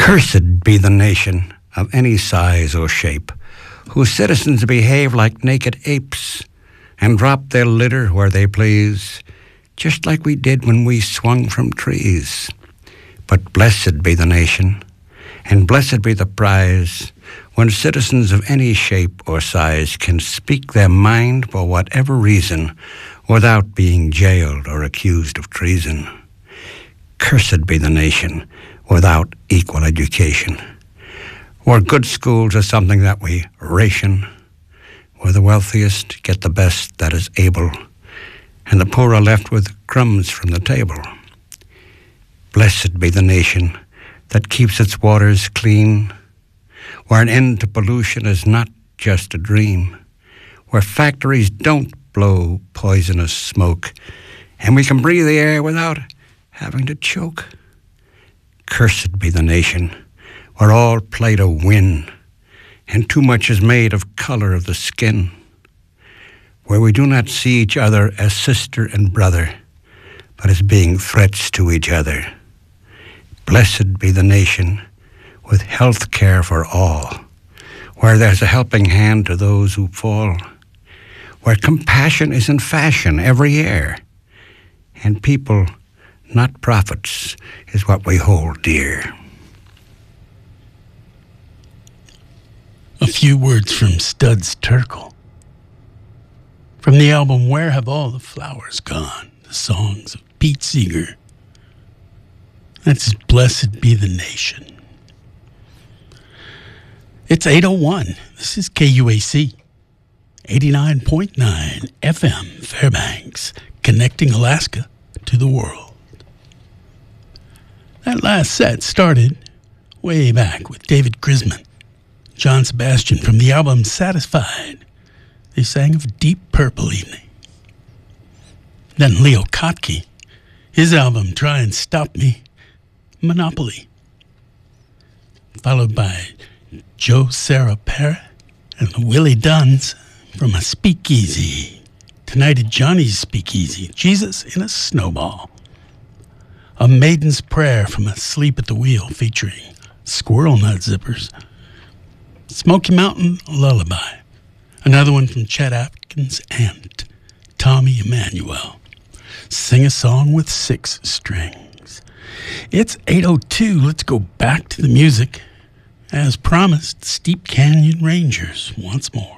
Cursed be the nation of any size or shape, whose citizens behave like naked apes and drop their litter where they please, just like we did when we swung from trees. But blessed be the nation, and blessed be the prize, when citizens of any shape or size can speak their mind for whatever reason without being jailed or accused of treason. Cursed be the nation without equal education, where good schools are something that we ration, where the wealthiest get the best that is able, and the poor are left with crumbs from the table. Blessed be the nation that keeps its waters clean, where an end to pollution is not just a dream, where factories don't blow poisonous smoke, and we can breathe the air without having to choke. Cursed be the nation where all play to win, and too much is made of color of the skin, where we do not see each other as sister and brother, but as being threats to each other. Blessed be the nation with health care for all, where there's a helping hand to those who fall, where compassion is in fashion every year, and people, not profits, is what we hold dear. A few words from Studs Terkel. From the album Where Have All the Flowers Gone? The songs of Pete Seeger. That's Blessed Be the Nation. It's 8:01. This is KUAC, 89.9 FM Fairbanks, connecting Alaska to the world. That last set started way back with David Grisman, John Sebastian from the album Satisfied. They sang of Deep Purple Evening. Then Leo Kottke, his album Try and Stop Me, Monopoly. Followed by Joe Sarah Parra and the Willie Dunns from A Speakeasy. Tonight at Johnny's Speakeasy, Jesus in a Snowball. A Maiden's Prayer from Asleep at the Wheel featuring Squirrel Nut Zippers. Smoky Mountain Lullaby. Another one from Chet Atkins and Tommy Emmanuel. Sing a Song with 6 Strings. It's 8:02. Let's go back to the music. As promised, Steep Canyon Rangers once more.